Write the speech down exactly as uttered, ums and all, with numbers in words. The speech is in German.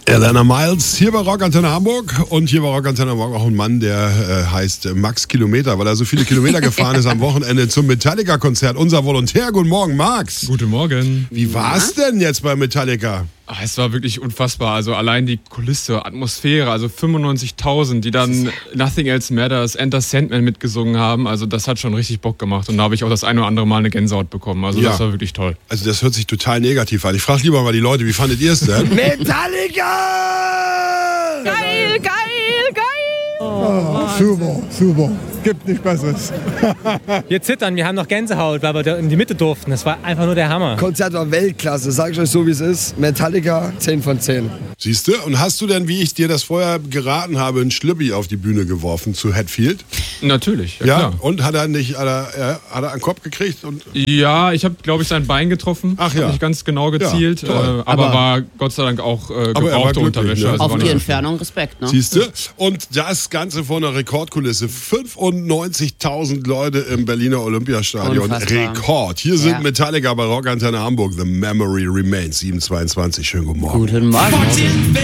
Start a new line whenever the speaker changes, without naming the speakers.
Elena Miles, hier bei Rock Antenne Hamburg und hier bei Rock Antenne Hamburg auch ein Mann, der äh, heißt Max Kilometer, weil er so viele Kilometer gefahren ist am Wochenende zum Metallica-Konzert. Unser Volontär, guten Morgen, Max.
Guten Morgen.
Wie war's denn jetzt bei Metallica?
Ach, es war wirklich unfassbar, also allein die Kulisse, Atmosphäre, also fünfundneunzigtausend, die dann Nothing Else Matters, Enter Sandman mitgesungen haben, also das hat schon richtig Bock gemacht und da habe ich auch das eine oder andere Mal eine Gänsehaut bekommen, also ja. Das war wirklich toll.
Also das hört sich total negativ an. Ich frage lieber mal die Leute, wie fandet ihr es denn?
Metallica!
Geil, geil, geil!
Oh, super, super. Gibt nichts Besseres.
Wir zittern, wir haben noch Gänsehaut, weil wir in die Mitte durften. Das war einfach nur der Hammer.
Konzert war Weltklasse, sag ich euch so, wie es ist. Metallica, zehn von zehn.
Siehst du? Und hast du denn, wie ich dir das vorher geraten habe, einen Schlüppi auf die Bühne geworfen zu Hatfield?
Natürlich, ja,
ja
klar.
Und hat er nicht, hat er, äh, hat er einen Kopf gekriegt? Und
ja, ich habe, glaube ich, sein Bein getroffen.
Ach ja.
Hab nicht ganz genau gezielt,
Ja,
äh, aber,
aber
war Gott sei Dank auch äh,
aber er war
gebrauchte
glücklich,
Unterwäsche.
ne?
Also
Auf
war
die
nicht-
Entfernung Respekt, ne?
Siehst du? Und das Ganze vor einer Rekordkulisse. fünfundneunzigtausend Leute im Berliner Olympiastadion.
Unfassbar.
Rekord. Hier sind
Ja.
Metallica bei Rock Antenne Hamburg. The Memory Remains. sieben zweiundzwanzig. Schönen guten Morgen.
Guten Morgen.